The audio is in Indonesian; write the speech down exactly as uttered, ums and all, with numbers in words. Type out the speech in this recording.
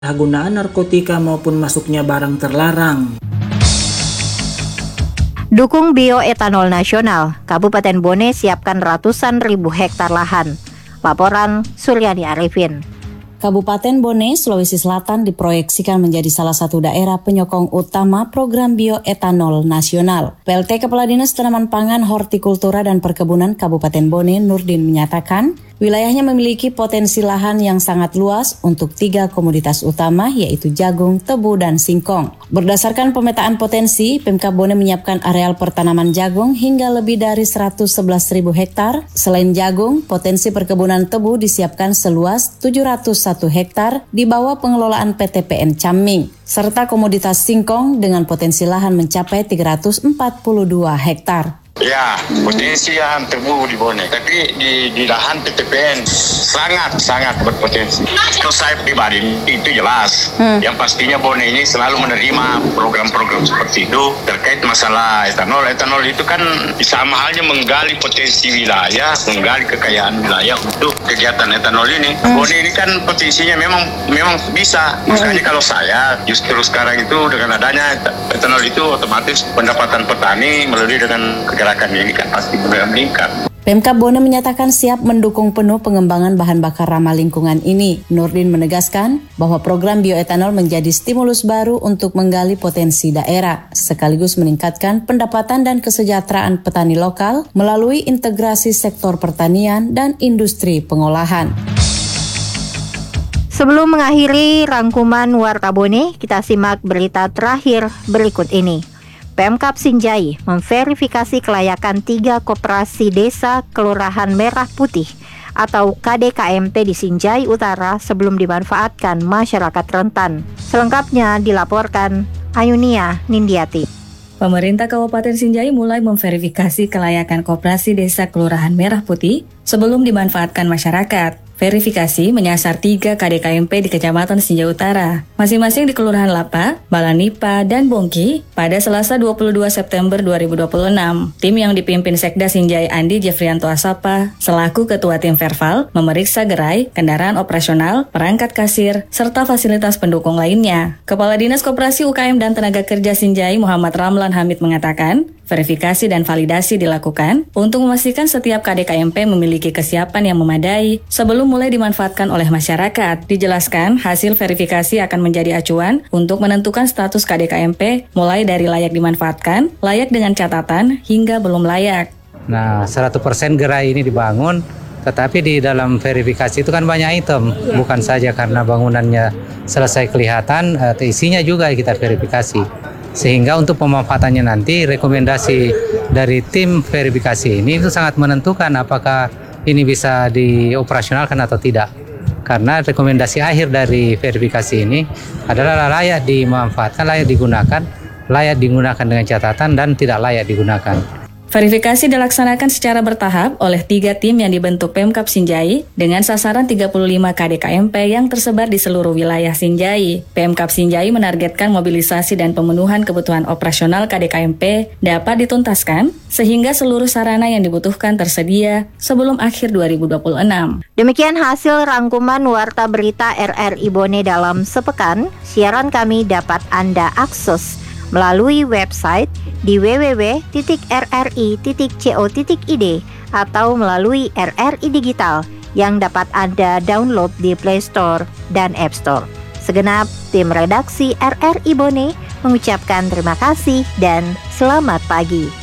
Penggunaan narkotika maupun masuknya barang terlarang. Dukung bioetanol nasional, Kabupaten Bone siapkan ratusan ribu hektar lahan. Laporan Suryani Arifin. Kabupaten Bone, Sulawesi Selatan diproyeksikan menjadi salah satu daerah penyokong utama program bioetanol nasional. P L T Kepala Dinas Tanaman Pangan, Hortikultura dan Perkebunan Kabupaten Bone, Nurdin menyatakan, wilayahnya memiliki potensi lahan yang sangat luas untuk tiga komoditas utama yaitu jagung, tebu, dan singkong. Berdasarkan pemetaan potensi, Pemkab Bone menyiapkan areal pertanaman jagung hingga lebih dari seratus sebelas ribu hektar. Selain jagung, potensi perkebunan tebu disiapkan seluas tujuh ratus satu hektar di bawah pengelolaan P T P N Camming, serta komoditas singkong dengan potensi lahan mencapai tiga ratus empat puluh dua hektar. Ya, potensi lahan tebu di Bone, tapi di, di lahan P T P N sangat-sangat berpotensi. Kalau saya pribadi itu jelas, hmm. yang pastinya Bone ini selalu menerima program-program seperti itu terkait masalah etanol. Etanol itu kan sama halnya menggali potensi wilayah, menggali kekayaan wilayah untuk kegiatan etanol ini. Hmm. Bone ini kan potensinya memang memang bisa. Makanya hmm. kalau saya justru sekarang itu dengan adanya etanol itu otomatis pendapatan petani melalui dengan gerakan ini kan pasti meningkat. Pemkab Bone menyatakan siap mendukung penuh pengembangan bahan bakar ramah lingkungan ini. Nurdin menegaskan bahwa program bioetanol menjadi stimulus baru untuk menggali potensi daerah, sekaligus meningkatkan pendapatan dan kesejahteraan petani lokal melalui integrasi sektor pertanian dan industri pengolahan. Sebelum mengakhiri rangkuman Warta Bone, kita simak berita terakhir berikut ini. Pemkab Sinjai memverifikasi kelayakan tiga koperasi desa Kelurahan Merah Putih atau K D K M P di Sinjai Utara sebelum dimanfaatkan masyarakat rentan. Selengkapnya dilaporkan Ayunia Nindiati. Pemerintah Kabupaten Sinjai mulai memverifikasi kelayakan koperasi desa Kelurahan Merah Putih sebelum dimanfaatkan masyarakat. Verifikasi menyasar tiga K D K M P di Kecamatan Sinjai Utara, masing-masing di Kelurahan Lapa, Balanipa, dan Bongki pada Selasa dua puluh dua September dua ribu dua puluh enam. Tim yang dipimpin Sekda Sinjai Andi Jeffrianto Asapa, selaku Ketua Tim Verval, memeriksa gerai, kendaraan operasional, perangkat kasir, serta fasilitas pendukung lainnya. Kepala Dinas Koperasi U K M dan Tenaga Kerja Sinjai Muhammad Ramlan Hamid mengatakan, verifikasi dan validasi dilakukan untuk memastikan setiap K D K M P memiliki kesiapan yang memadai sebelum mulai dimanfaatkan oleh masyarakat. Dijelaskan, hasil verifikasi akan menjadi acuan untuk menentukan status K D K M P mulai dari layak dimanfaatkan, layak dengan catatan, hingga belum layak. Nah, seratus persen gerai ini dibangun, tetapi di dalam verifikasi itu kan banyak item, bukan saja karena bangunannya selesai kelihatan, isinya juga kita verifikasi. Sehingga untuk pemanfaatannya nanti rekomendasi dari tim verifikasi ini itu sangat menentukan apakah ini bisa dioperasionalkan atau tidak. Karena rekomendasi akhir dari verifikasi ini adalah layak dimanfaatkan, layak digunakan, layak digunakan dengan catatan dan tidak layak digunakan. Verifikasi dilaksanakan secara bertahap oleh tiga tim yang dibentuk Pemkab Sinjai dengan sasaran tiga puluh lima K D K M P yang tersebar di seluruh wilayah Sinjai. Pemkab Sinjai menargetkan mobilisasi dan pemenuhan kebutuhan operasional K D K M P dapat dituntaskan sehingga seluruh sarana yang dibutuhkan tersedia sebelum akhir dua ribu dua puluh enam. Demikian hasil rangkuman Warta Berita R R I Bone dalam sepekan. Siaran kami dapat Anda akses melalui website di w w w titik r r i titik co titik i d atau melalui R R I Digital yang dapat Anda download di Play Store dan App Store. Segenap tim redaksi R R I Bone mengucapkan terima kasih dan selamat pagi.